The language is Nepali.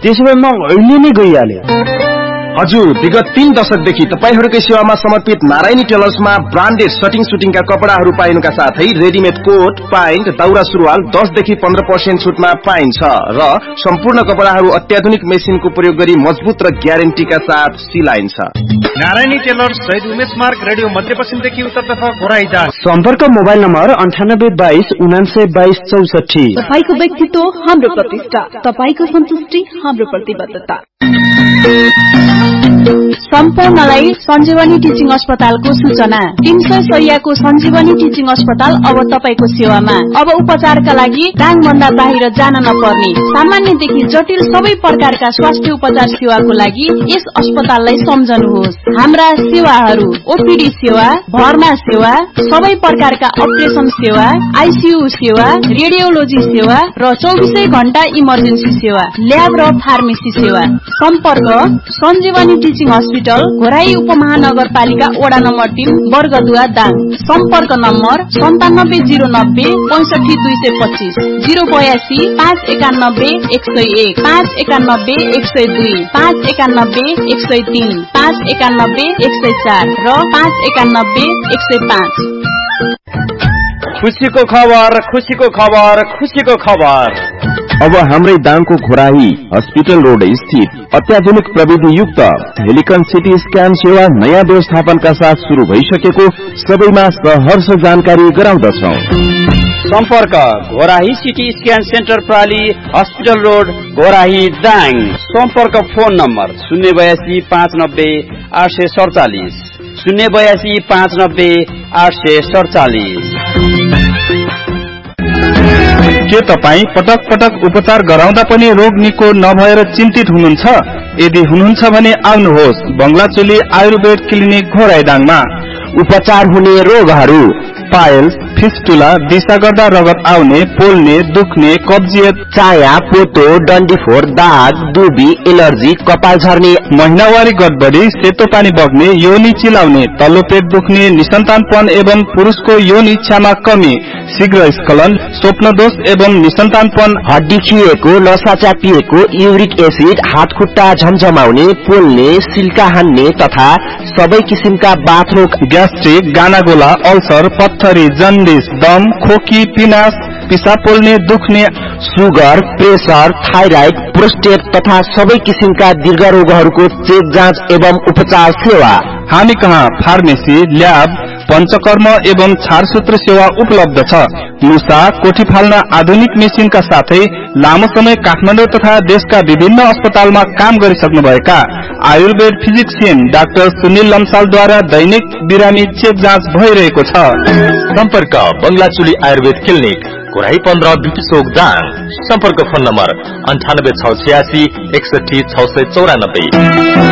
त्यसो भए म अहिले नै गइहाले। हजुर, विगत 3 दशकदेखि तपाईहरुकै सेवामा समर्पित नारायणी टेलर्समा ब्रान्डेड सुटिङका कपडाहरू पाइनुका साथै रेडीमेड कोट, प्यान्ट, दौरा सुरुवाल 10 देखि 15% छुटमा पाइन्छ र सम्पूर्ण कपडाहरू अत्याधुनिक मेसिनको प्रयोग गरी मजबुत र ग्यारेन्टीका साथ सिलाइन्छ। नारायणी टेलर्स शहीद उमेश मार्ग रेडियो मध्यपश्चिमदेखि उत्तरतर्फ घोराइदा। सम्पर्क मोबाइल नम्बर 9822 99 62 64। तपाईको व्यक्तित्व हाम्रो प्रतिष्ठा, तपाईको सन्तुष्टि हाम्रो प्रतिबद्धता। सम्पूर्णलाई सञ्जीवनी टिचिङ अस्पतालको सूचना। 300 शैय्याको सञ्जीवनी टिचिङ अस्पताल अब तपाईको सेवामा। अब उपचारका लागि दाङभन्दा बाहिर जान नपर्ने, सामान्यदेखि जटिल सबै प्रकारका स्वास्थ्य उपचार सेवाको लागि यस अस्पताललाई सम्झनुहोस्। हाम्रा सेवाहरू ओपीडी सेवा, भर्ना सेवा, सबै प्रकारका अपरेसन सेवा, आईसीयू सेवा, रेडियोलोजी सेवा र 24 घण्टा इमर्जेन्सी सेवा, ल्याब र फार्मेसी सेवा। सम्पर्क सञ्जीवनी टिचिङ हस्पिटल, घोराई उपमहानगरपालिका वडा नम्बर 3, वर्गदुवा, दाङ। सम्पर्क नम्बर 97090 65225, 082 591 101, 591 102, 591 103, 591 104 र 591 105। खुसीको खबर, खुसीको खबर, खुसीको खबर। अब हाम्रै दाङको घोराही हस्पिटल रोड स्थित अत्याधुनिक प्रविधि युक्त हेलिकन सिटी स्क्यान सेवा नयाँ व्यवस्थापनका साथ शुरू भइसकेको सबैमा सहर्ष जानकारी गराउँदछौं। सम्पर्क Ghorahi CT scan centre प्राली hospital road Ghorahi Dang. सम्पर्क फोन नम्बर 082 590 847, 082 590 847। के तपाई पटक पटक उपचार गराउँदा पनि रोग निको नभएर चिन्तित हुनुहुन्छ? यदि हुनुहुन्छ भने आउनुहोस् बंगलाचुली आयुर्वेद क्लिनिक घोराइदाङमा। उपचार हुने रोगहरू पाइल्स, फिस्टुला, दिशा गर्दा रगत आउने, पोल्ने, दुख्ने, कब्जियत, चाया, पोतो, डन्डीफोर, दाग, दुबी, एलर्जी, कपाल झर्ने, महिनावारी गडबडी, सेतो पानी बग्ने, योनि चिलाउने, तल्लो पेट दुख्ने, निसन्तानपन एवं पुरुषको यौन इच्छामा कमी, शीघ्र स्खलन, स्वप्नदोष एवं निसन्तानपन, हड्डी खिएको, नसा चापिएको, युरिक एसिड, हात खुट्टा झमझमाउने, पोल्ने, सिल्का हान्ने तथा सबै किसिमका बाथरोग, ग्यास्ट्रिक, गानागोला, अल्सर, पत्थरी, जन्डिस, दम, खोकी, पिनास, पिसाब पोल्ने, दुख्ने, सुगर, प्रेसर, थाइराइड, प्रोस्टेट तथा सबै किसिमका दीर्घ रोगहरूको चेक जाँच एवं उपचार सेवा। हामी कहाँ फार्मेसी, ल्याब, पंचकर्म एवं छारसूत्र सेवा उपलब्ध छ। मुसा, कोठी फाल्न आधुनिक मेसिनका साथै लामो समय काठमाडौँ तथा देशका विभिन्न अस्पतालमा काम गरिसक्नुभएका आयुर्वेद फिजिक्सियन डाक्टर सुनिल लम्सालद्वारा दैनिक बिरामी चेक जाँच भइरहेको छ। सम्पर्क बंगलाचुली आयुर्वेद क्लिनिक, घोराई 15, बिपी चोक, दाङ। सम्पर्क फोन नम्बर 98 686 61 694।